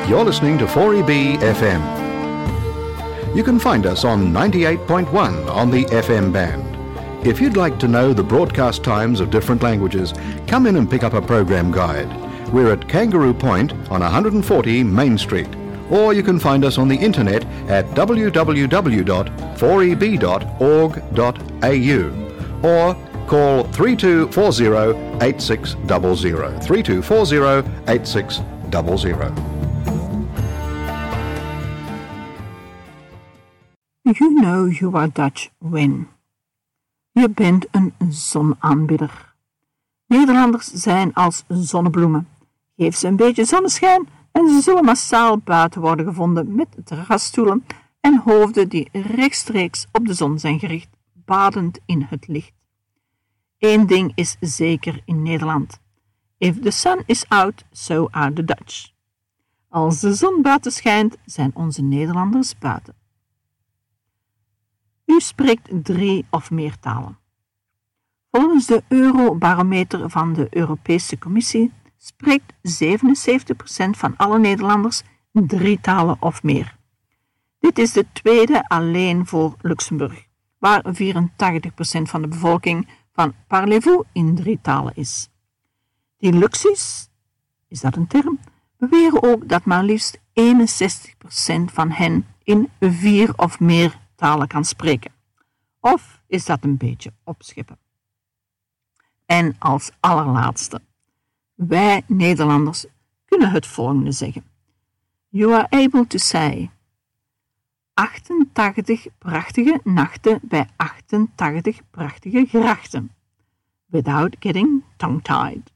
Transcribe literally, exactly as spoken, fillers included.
You're listening to four E B F M. You can find us on ninety-eight point one on the F M band. If you'd like to know the broadcast times of different languages, come in and pick up a program guide. We're at Kangaroo Point on one forty Main Street. Or you can find us on the internet at w w w dot four e b dot org dot a u or call three two four zero eight six zero zero, three two four zero eight six zero zero. You know you are Dutch when. Je bent een zonaanbidder. Nederlanders zijn als zonnebloemen. Geef ze een beetje zonneschijn en ze zullen massaal buiten worden gevonden met terrasstoelen en hoofden die rechtstreeks op de zon zijn gericht, badend in het licht. Eén ding is zeker in Nederland. If the sun is out, so are the Dutch. Als de zon buiten schijnt, zijn onze Nederlanders buiten. U spreekt drie of meer talen. Volgens de Eurobarometer van de Europese Commissie spreekt zevenenzeventig procent van alle Nederlanders drie talen of meer. Dit is de tweede alleen voor Luxemburg, waar vierentachtig procent van de bevolking van parlez-vous in drie talen is. Die Luxies, is dat een term, beweren ook dat maar liefst eenenzestig procent van hen in vier of meer talen kan spreken. Of is dat een beetje opscheppen? En als allerlaatste, wij Nederlanders kunnen het volgende zeggen. You are able to say achtentachtig prachtige nachten bij achtentachtig prachtige grachten, without getting tongue-tied.